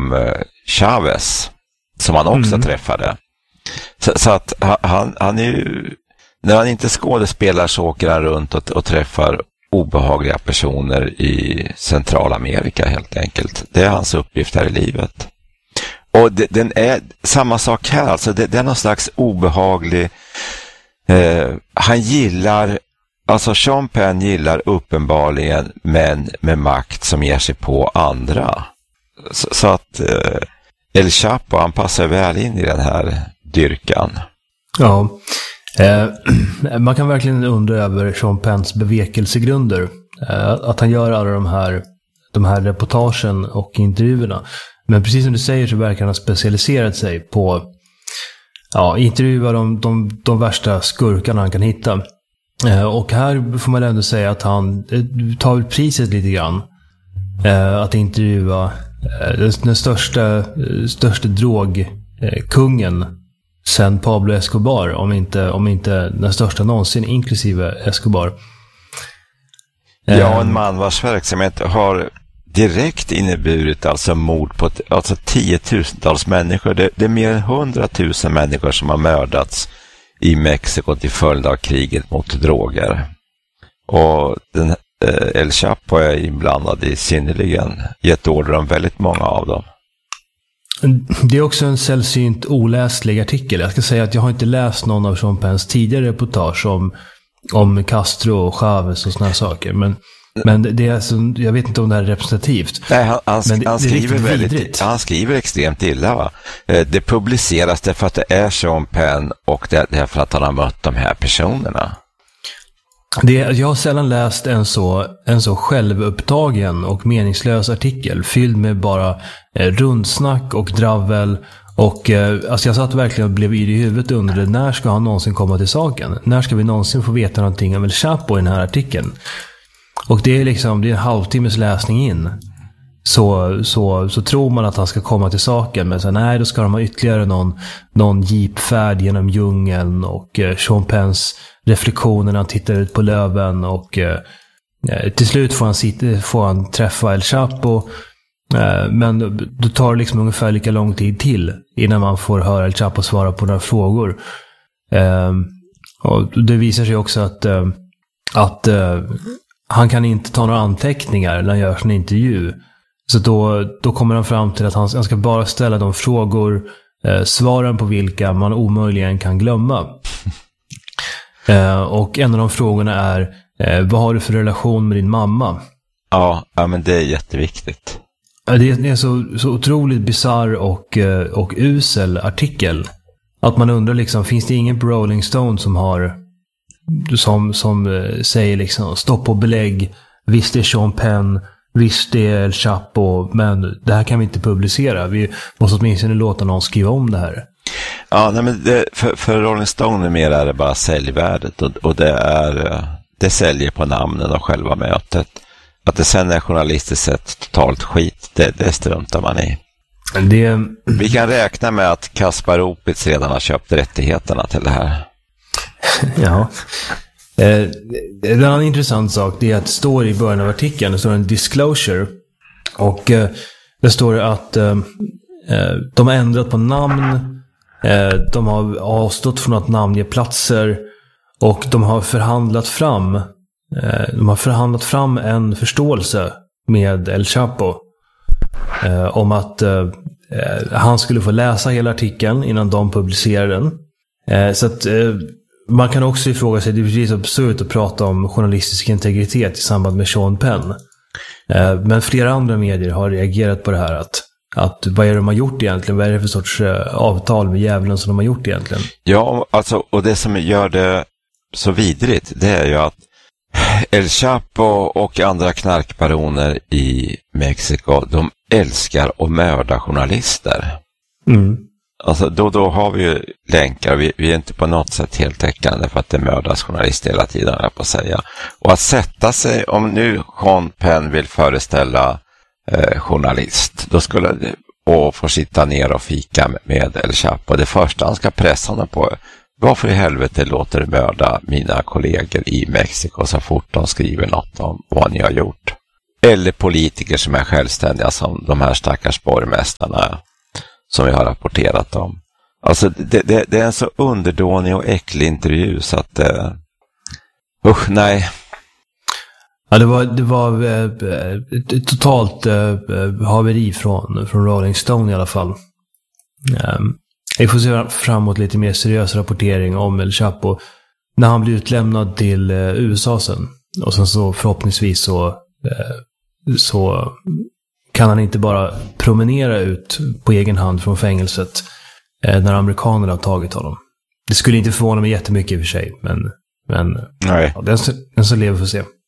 Chavez som han också träffade. Så att han är ju, när han inte skådespelar så åker han runt och träffar obehagliga personer i Centralamerika helt enkelt. Det är hans uppgift här i livet. Och den är samma sak här, alltså det är någon slags obehaglig han gillar, alltså Sean Penn gillar uppenbarligen män med makt som ger sig på andra. Så att El Chapo, han passar väl in i den här dyrkan. Ja, man kan verkligen undra över Sean Penns bevekelsegrunder. Att han gör alla de här reportagen och intervjuerna. Men precis som du säger så verkar han ha specialiserat sig på intervjua de värsta skurkarna han kan hitta. Och här får man ändå säga att han tar ut priset lite grann. Att intervjua den största drogkungen sen Pablo Escobar, om inte den största någonsin, inklusive Escobar. Ja, en man vars verksamhet har direkt inneburit alltså mord på alltså 10-tusentals människor. Det är mer än 100 000 människor som har mördats i Mexiko till följd av kriget mot droger. Och El Chapo är inblandad i synnerligen gett order om väldigt många av dem. Det är också en sällsynt oläslig artikel. Jag ska säga att jag har inte läst någon av Sean Penns tidigare reportage om Castro och Chavez och såna här saker. Men det är alltså, jag vet inte om det här är representativt. Nej, han skriver extremt illa, va? Det publiceras därför att det är Sean Penn och det är för att han har mött de här personerna. Jag har sällan läst en så självupptagen och meningslös artikel fylld med bara rundsnack och dravel. Och alltså jag satt verkligen och blev yr i huvudet och undrade, när ska han någonsin komma till saken? När ska vi någonsin få veta någonting om El Chapo i den här artikeln? Och det är en halvtimmes läsning in. Så tror man att han ska komma till saken. Men sen nej, då ska de ha ytterligare någon jeepfärd genom djungeln. Och Sean Penns reflektioner när han tittar ut på löven. Och till slut får han träffa El Chapo. Men då tar det ungefär lika lång tid till innan man får höra El Chapo svara på några frågor. Och det visar sig också att han kan inte ta några anteckningar när han gör sin intervju. Så då kommer han fram till att han ska bara ställa de frågor, svaren på vilka man omöjligen kan glömma. Och en av de frågorna är, vad har du för relation med din mamma? Ja, men det är jätteviktigt. Det är så otroligt bizarr och usel artikel. Att man undrar finns det ingen på Rolling Stone som säger stopp och belägg, visst är Sean Penn, visst är El Chapo, men det här kan vi inte publicera. Vi måste åtminstone låta någon skriva om det här. Ja, nej, men för Rolling Stone mer är det bara säljvärdet och det säljer på namnen och själva mötet. Att det sen är journalistiskt sett totalt skit, det struntar man i. Vi kan räkna med att Kaspar Opitz redan har köpt rättigheterna till det här. Ja. En annan intressant sak är att det står i början av artikeln, det står en disclosure. Och det står att de har ändrat på namn, de har avstått från att namnge platser och de har förhandlat fram en förståelse med El Chapo om att han skulle få läsa hela artikeln innan de publicerar den. Så att man kan också ifrågasätta, det är precis absurt att prata om journalistisk integritet i samband med Sean Penn. Men flera andra medier har reagerat på det här att vad är det de har gjort egentligen? Vad är det för sorts avtal med djävulen som de har gjort egentligen? Ja, alltså, och det som gör det så vidrigt, det är ju att El Chapo och andra knarkbaroner i Mexiko, de älskar att mörda journalister. Mm. Alltså då har vi ju länkar, vi är inte på något sätt heltäckande för att det mördas journalister hela tiden, jag på att säga. Och att sätta sig, om nu Sean Penn vill föreställa journalist, då skulle det, och få sitta ner och fika med El Chapo. Det första han ska pressa honom på, varför i helvete låter du mörda mina kollegor i Mexiko så fort de skriver något om vad ni har gjort? eller politiker som är självständiga som de här stackars borgmästarna som vi har rapporterat om. Alltså det är en så underdånig och äcklig intervju så att nej. Ja, det var ett totalt haveri från Rolling Stone i alla fall. Vi får se fram emot lite mer seriös rapportering om El Chapo när han blir utlämnad till USA sen. Och sen så förhoppningsvis så kan han inte bara promenera ut på egen hand från fängelset när amerikanerna har tagit honom. Det skulle inte förvåna mig jättemycket i och för sig, men nej. Ja, den som lever får se.